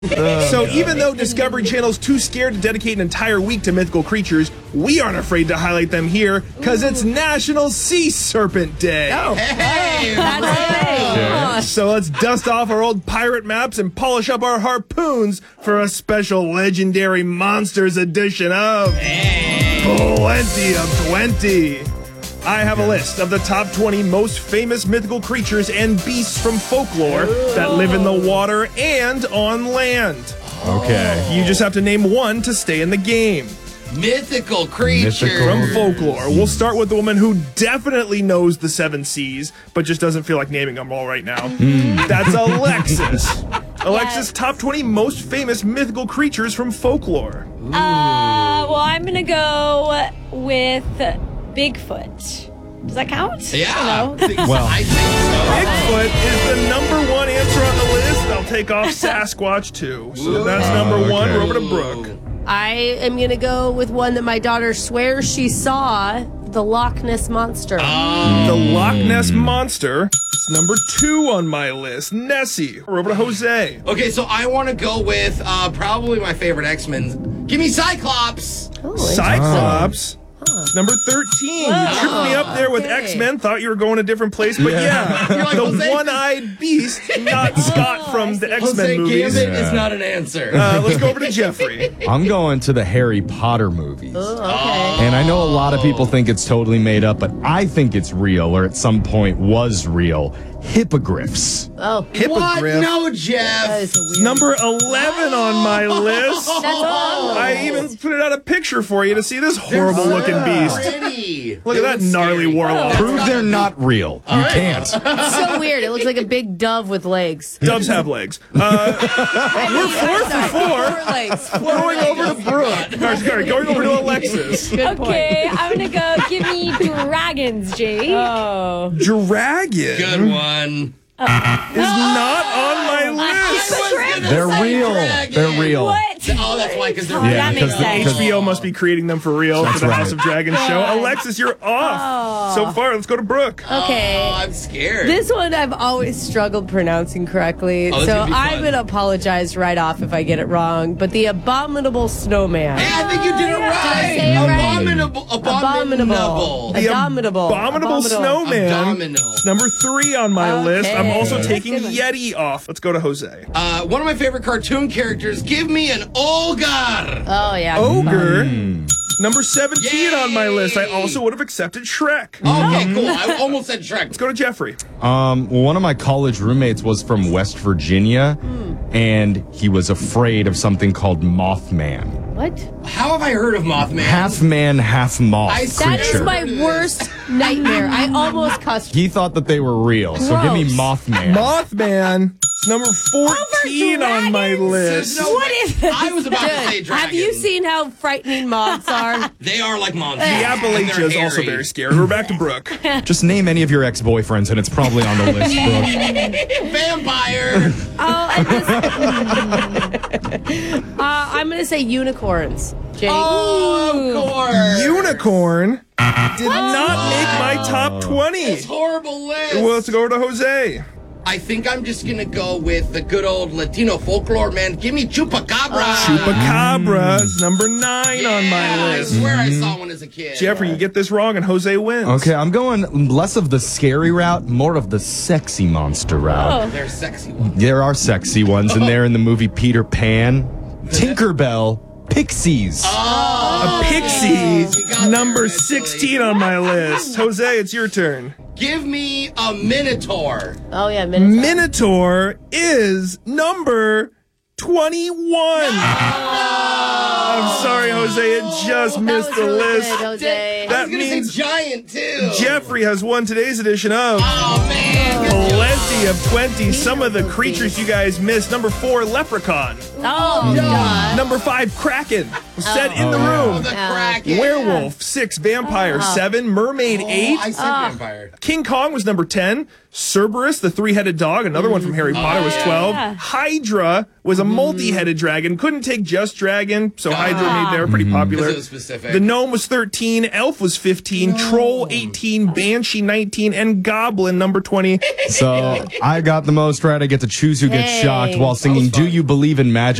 So even though Discovery Channel's too scared to dedicate an entire week to mythical creatures, we aren't afraid to highlight them here because it's National Sea Serpent Day. Oh, hey, that's right. So let's dust off our old pirate maps and polish up our harpoons for a special Legendary Monsters edition of Plenty of 20. I have a list of the top 20 most famous mythical creatures and beasts from folklore that live in the water and on land. Okay. You just have to name one to stay in the game. Mythical creature. From folklore. We'll start with the woman who definitely knows the 7 seas, but just doesn't feel like naming them all right now. That's Alexis. Alexis, top 20 most famous mythical creatures from folklore. Well, I'm going to go with Bigfoot. Does that count? Yeah. No. Well, I think so. Bigfoot is the #1 answer on the list. I'll take off Sasquatch, too. So that's #1. okay. We're over to Brooke. I am going to go with one that my daughter swears she saw, the Loch Ness Monster. The Loch Ness Monster. It's #2 on my list. Nessie. We're over to Jose. Okay, so I want to go with probably my favorite X-Men. Give me Cyclops. Cyclops. It's #13. You tripped me up there with X-Men. Thought you were going a different place, but yeah. You're like, the Jose- one-eyed beast, not Scott from the X-Men Jose movies. Gambit is not an answer. Let's go over to Jeffrey. I'm going to the Harry Potter movies. Okay. And I know a lot of people think it's totally made up, but I think it's real, or at some point was real. Hippogriffs. Oh, What? Hippogriff. No, that Jeff. is a weird. Number 11 on my list. That's I even put it out a picture for you to see this horrible-looking beast. Pretty. Look at that gnarly warlock. Prove they're not real. You can't. so weird. It looks like a big dove with legs. Doves have legs. We're 4 for 4. legs. Going over to Brooke. Sorry, going over to Alexis. Good point. Okay, I'm going to go give me dragons, Jake. Oh. Dragon Good one. is not on my list. They're real. They're real. What? Oh, that's why, because they're that makes really sense. HBO must be creating them for real for the right. House of Dragons show. Alexis, you're off. So far, let's go to Brooke. Okay. Oh, I'm scared. This one I've always struggled pronouncing correctly, Oh, this is so gonna be I'm fun. going to apologize right off if I get it wrong. But the Abominable Snowman. Hey, I think you did it right. say it right? Abominable. Abominable. The Abominable. Abominable Snowman. Abdominal. It's #3 on my Okay. list. I'm also That's taking a good one. Yeti off. Let's go to Jose. One of my favorite cartoon characters. Give me an Olgar. Oh, yeah. Ogre. Number 17 on my list. I Yay. also would have accepted Shrek. Okay, cool. I almost said Shrek. Let's go to Jeffrey. One of my college roommates was from West Virginia, and he was afraid of something called Mothman. What? How have I heard of Mothman? Half man, half moth I- That creature. is my worst nightmare. I almost cussed. He thought that they were real, so give me Gross. Mothman. Mothman. It's number 14 on my list. No, What is this? I was about to say dragon. Have you seen how frightening moths are? They are like monsters. The And Appalachia they're is also hairy. very scary. We're back to Brooke. Just name any of your ex-boyfriends, and it's probably on the list, Brooke. Vampire. I'm going to say unicorns, Jake. Oh, of course. Unicorn did not make my top 20. This horrible list. Well, let's go over to Jose. I think I'm just gonna go with the good old Latino folklore, man. Give me Chupacabra. Chupacabra is number 9 on my I list. swear I saw one as a kid. Jeffrey, you get this wrong and Jose wins. Okay, I'm going less of the scary route, more of the sexy monster route. They're sexy ones. There are sexy ones in there in the movie Peter Pan. Tinkerbell. Pixies. A pixie, we got number there 16 on my list. Jose, it's your turn. Give me a Minotaur. Oh, yeah, Minotaur. Minotaur is number 21. I'm sorry, Jose, it just missed the really list. good, Jose. I That was gonna means say giant too. Jeffrey has won today's edition of Oh man. Plenty of 20. Some of the creatures you guys missed. Number 4, Leprechaun. Oh, duh. Number 5, Kraken. Set in the Oh, room. the Kraken. Werewolf, 6, Vampire, 7, Mermaid, 8. I said vampire. King Kong was number 10. Cerberus, the 3-headed dog, another one from Harry Potter, was 12. yeah. Hydra was a multi-headed dragon. Couldn't take just dragon, so Hydra made there pretty popular. Because it was specific. The gnome was 13. Elf was 15. Troll, 18. Banshee, 19. And Goblin, number 20. So I got the most right. I get to choose who gets shocked while singing Do You Believe in Magic?